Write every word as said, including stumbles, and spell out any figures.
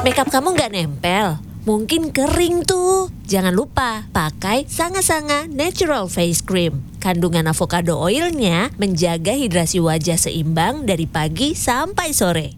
Makeup kamu nggak nempel? Mungkin kering tuh. Jangan lupa pakai Sanga Sanga Natural Face Cream. Kandungan avocado oilnya menjaga hidrasi wajah seimbang dari pagi sampai sore.